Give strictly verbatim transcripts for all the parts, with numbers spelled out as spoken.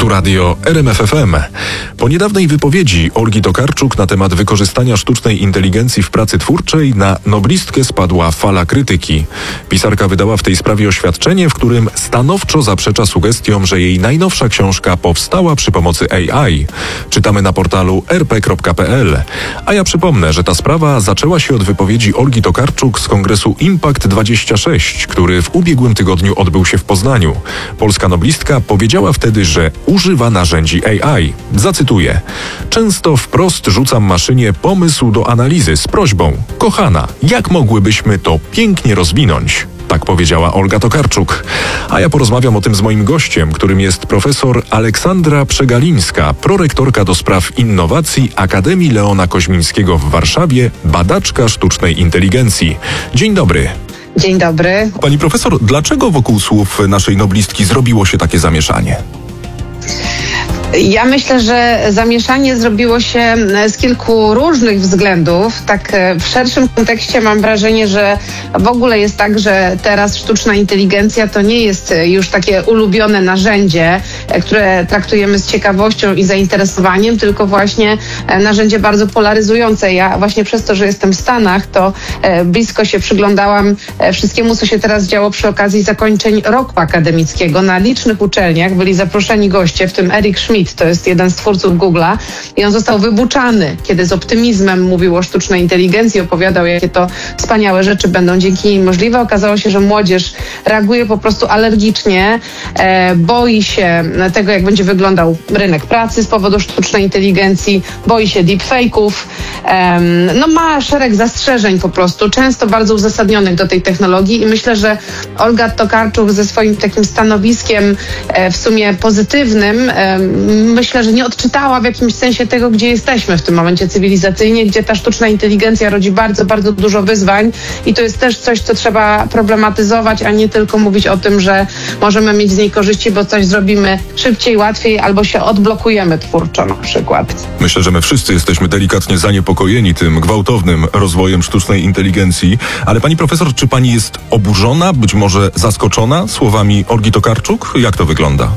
Tu radio R M F F M. Po niedawnej wypowiedzi Olgi Tokarczuk na temat wykorzystania sztucznej inteligencji w pracy twórczej na noblistkę spadła fala krytyki. Pisarka wydała w tej sprawie oświadczenie, w którym stanowczo zaprzecza sugestiom, że jej najnowsza książka powstała przy pomocy A I. Czytamy na portalu r p kropka p l. A ja przypomnę, że ta sprawa zaczęła się od wypowiedzi Olgi Tokarczuk z kongresu Impact dwadzieścia sześć, który w ubiegłym tygodniu odbył się w Poznaniu. Polska noblistka powiedziała wtedy, że używa narzędzi A I. Zacytuję. Często wprost rzucam maszynie pomysł do analizy z prośbą: kochana, jak mogłybyśmy to pięknie rozwinąć? Tak powiedziała Olga Tokarczuk. A ja porozmawiam o tym z moim gościem, którym jest profesor Aleksandra Przegalińska, prorektorka do spraw innowacji Akademii Leona Koźmińskiego w Warszawie, badaczka sztucznej inteligencji. Dzień dobry. Dzień dobry. Pani profesor, dlaczego wokół słów naszej noblistki zrobiło się takie zamieszanie? Ja myślę, że zamieszanie zrobiło się z kilku różnych względów. Tak w szerszym kontekście mam wrażenie, że w ogóle jest tak, że teraz sztuczna inteligencja to nie jest już takie ulubione narzędzie, które traktujemy z ciekawością i zainteresowaniem, tylko właśnie narzędzie bardzo polaryzujące. Ja właśnie przez to, że jestem w Stanach, to blisko się przyglądałam wszystkiemu, co się teraz działo przy okazji zakończeń roku akademickiego. Na licznych uczelniach byli zaproszeni goście, w tym Eric Schmidt, to jest jeden z twórców Google'a, i on został wybuczany, kiedy z optymizmem mówił o sztucznej inteligencji, opowiadał, jakie to wspaniałe rzeczy będą dzięki niej możliwe. Okazało się, że młodzież reaguje po prostu alergicznie, e, boi się tego, jak będzie wyglądał rynek pracy z powodu sztucznej inteligencji, boi się deepfake'ów, e, no ma szereg zastrzeżeń po prostu, często bardzo uzasadnionych do tej technologii, i myślę, że Olga Tokarczuk ze swoim takim stanowiskiem e, w sumie pozytywnym, e, myślę, że nie odczytała w jakimś sensie tego, gdzie jesteśmy w tym momencie cywilizacyjnie, gdzie ta sztuczna inteligencja rodzi bardzo, bardzo dużo wyzwań, i to jest też coś, co trzeba problematyzować, a nie tylko mówić o tym, że możemy mieć z niej korzyści, bo coś zrobimy szybciej, łatwiej, albo się odblokujemy twórczo na przykład. Myślę, że my wszyscy jesteśmy delikatnie zaniepokojeni tym gwałtownym rozwojem sztucznej inteligencji, ale pani profesor, czy pani jest oburzona, być może zaskoczona słowami Olgi Tokarczuk? Jak to wygląda?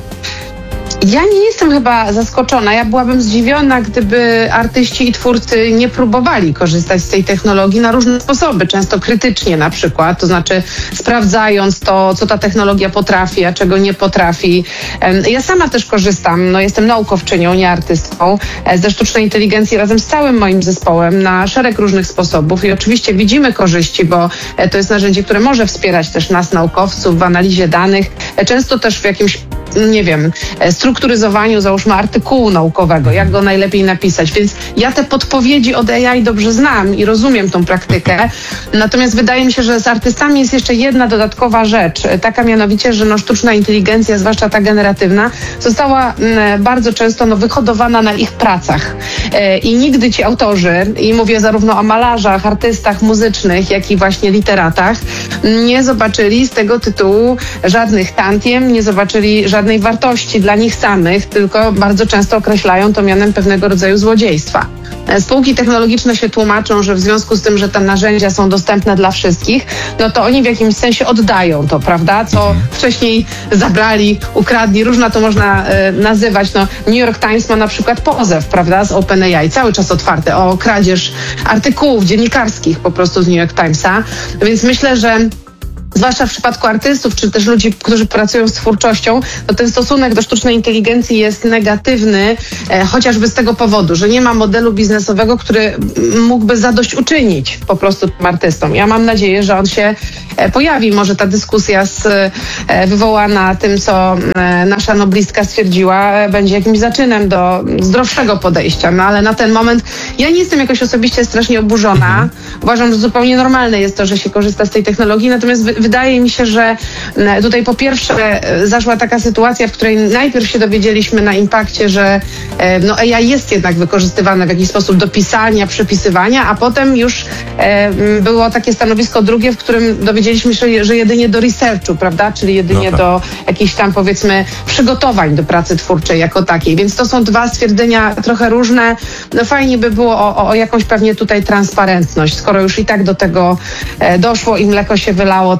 Ja nie jestem chyba zaskoczona. Ja byłabym zdziwiona, gdyby artyści i twórcy nie próbowali korzystać z tej technologii na różne sposoby, często krytycznie na przykład, to znaczy sprawdzając to, co ta technologia potrafi, a czego nie potrafi. Ja sama też korzystam, no jestem naukowczynią, nie artystką, ze sztucznej inteligencji razem z całym moim zespołem na szereg różnych sposobów, i oczywiście widzimy korzyści, bo to jest narzędzie, które może wspierać też nas, naukowców, w analizie danych, często też w jakimś, nie wiem, strukturyzowaniu, załóżmy, artykułu naukowego, jak go najlepiej napisać. Więc ja te podpowiedzi od A I dobrze znam i rozumiem tą praktykę. Natomiast wydaje mi się, że z artystami jest jeszcze jedna dodatkowa rzecz, taka mianowicie, że no, sztuczna inteligencja, zwłaszcza ta generatywna, została m, bardzo często no, wyhodowana na ich pracach. E, I nigdy ci autorzy, i mówię zarówno o malarzach, artystach muzycznych, jak i właśnie literatach, nie zobaczyli z tego tytułu żadnych tantiem, nie zobaczyli żadnej wartości dla nich samych, tylko bardzo często określają to mianem pewnego rodzaju złodziejstwa. Spółki technologiczne się tłumaczą, że w związku z tym, że te narzędzia są dostępne dla wszystkich, no to oni w jakimś sensie oddają to, prawda? Co wcześniej zabrali, ukradli, różna to można e, nazywać. No, New York Times ma na przykład pozew, prawda, z OpenAI, cały czas otwarty, o kradzież artykułów dziennikarskich po prostu z New York Timesa. Więc myślę, że zwłaszcza w przypadku artystów, czy też ludzi, którzy pracują z twórczością, to ten stosunek do sztucznej inteligencji jest negatywny, e, chociażby z tego powodu, że nie ma modelu biznesowego, który mógłby zadośćuczynić po prostu tym artystom. Ja mam nadzieję, że on się e, pojawi. Może ta dyskusja z, e, wywołana tym, co e, nasza noblistka stwierdziła, e, będzie jakimś zaczynem do zdrowszego podejścia. No ale na ten moment ja nie jestem jakoś osobiście strasznie oburzona. Uważam, że zupełnie normalne jest to, że się korzysta z tej technologii, natomiast wy, wydaje mi się, że tutaj po pierwsze zaszła taka sytuacja, w której najpierw się dowiedzieliśmy na Impakcie, że no, A I jest jednak wykorzystywane w jakiś sposób do pisania, przepisywania, a potem już e, było takie stanowisko drugie, w którym dowiedzieliśmy się, że jedynie do researchu, prawda, czyli jedynie no tak. do jakichś tam, powiedzmy, przygotowań do pracy twórczej jako takiej. Więc to są dwa stwierdzenia trochę różne. No fajnie by było o, o jakąś pewnie tutaj transparentność. Skoro już i tak do tego e, doszło i mleko się wylało, to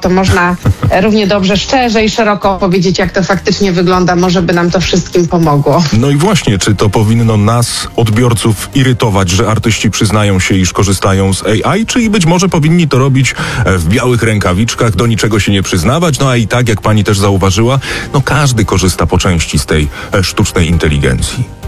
to można równie dobrze szczerze i szeroko powiedzieć, jak to faktycznie wygląda. Może by nam to wszystkim pomogło. No i właśnie, czy to powinno nas, odbiorców, irytować, że artyści przyznają się, iż korzystają z A I, czy być może powinni to robić w białych rękawiczkach, do niczego się nie przyznawać, no a i tak, jak pani też zauważyła, no każdy korzysta po części z tej sztucznej inteligencji.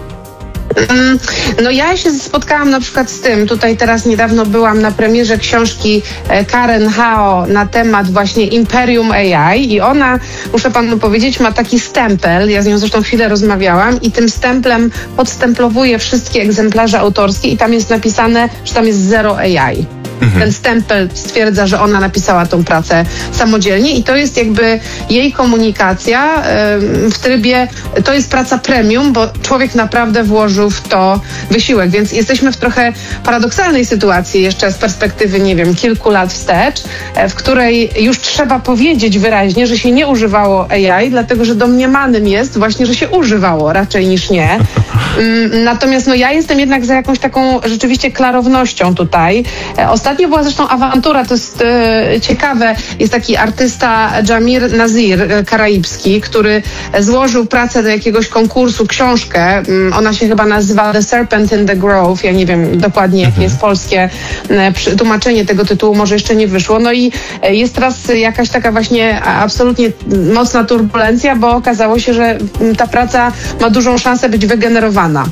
No ja się spotkałam na przykład z tym, tutaj teraz niedawno byłam na premierze książki Karen Hao na temat właśnie Imperium A I i ona, muszę panu powiedzieć, ma taki stempel, ja z nią zresztą chwilę rozmawiałam i tym stemplem podstemplowuje wszystkie egzemplarze autorskie i tam jest napisane, że tam jest zero A I. Ten stempel stwierdza, że ona napisała tą pracę samodzielnie i to jest jakby jej komunikacja w trybie, to jest praca premium, bo człowiek naprawdę włożył w to wysiłek, więc jesteśmy w trochę paradoksalnej sytuacji jeszcze z perspektywy, nie wiem, kilku lat wstecz, w której już trzeba powiedzieć wyraźnie, że się nie używało A I, dlatego że domniemanym jest właśnie, że się używało raczej niż nie. Natomiast no ja jestem jednak za jakąś taką rzeczywiście klarownością tutaj. Ostatnio była zresztą awantura, to jest e, ciekawe, jest taki artysta Jamir Nazir e, karaibski, który złożył pracę do jakiegoś konkursu, książkę, um, ona się chyba nazywa The Serpent in the Grove, ja nie wiem dokładnie jakie jest polskie e, przy, tłumaczenie tego tytułu, może jeszcze nie wyszło, no i e, jest teraz jakaś taka właśnie absolutnie mocna turbulencja, bo okazało się, że m, ta praca ma dużą szansę być wygenerowana.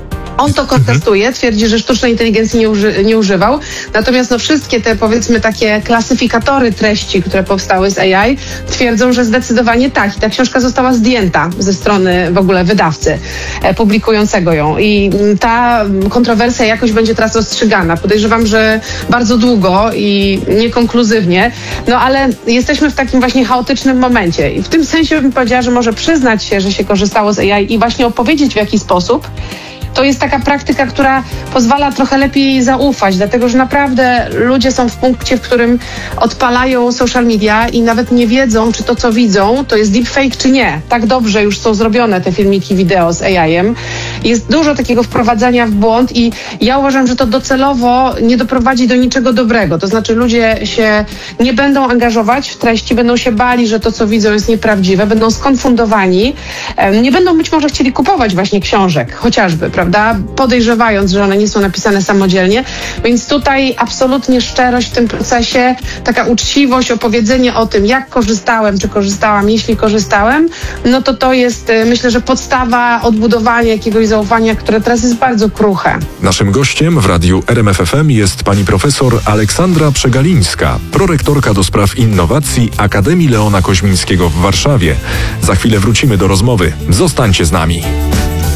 On to kontestuje, twierdzi, że sztucznej inteligencji nie, uży, nie używał. Natomiast no, wszystkie te, powiedzmy, takie klasyfikatory treści, które powstały z A I, twierdzą, że zdecydowanie tak. I ta książka została zdjęta ze strony w ogóle wydawcy e, publikującego ją. I ta kontrowersja jakoś będzie teraz rozstrzygana. Podejrzewam, że bardzo długo i niekonkluzywnie. No ale jesteśmy w takim właśnie chaotycznym momencie. I w tym sensie bym powiedziała, że może przyznać się, że się korzystało z A I i właśnie opowiedzieć, w jaki sposób. To jest taka praktyka, która pozwala trochę lepiej zaufać, dlatego że naprawdę ludzie są w punkcie, w którym odpalają social media i nawet nie wiedzą, czy to, co widzą, to jest deepfake, czy nie. Tak dobrze już są zrobione te filmiki wideo z A I-em. Jest dużo takiego wprowadzania w błąd i ja uważam, że to docelowo nie doprowadzi do niczego dobrego. To znaczy ludzie się nie będą angażować w treści, będą się bali, że to, co widzą, jest nieprawdziwe, będą skonfundowani, nie będą być może chcieli kupować właśnie książek, chociażby, prawda? Podejrzewając, że one nie są napisane samodzielnie. Więc tutaj absolutnie szczerość w tym procesie, taka uczciwość, opowiedzenie o tym, jak korzystałem, czy korzystałam, jeśli korzystałem, no to to jest, myślę, że podstawa odbudowania jakiegoś zaufania, które teraz jest bardzo kruche. Naszym gościem w radiu R M F F M jest pani profesor Aleksandra Przegalińska, prorektorka do spraw innowacji Akademii Leona Koźmińskiego w Warszawie. Za chwilę wrócimy do rozmowy. Zostańcie z nami.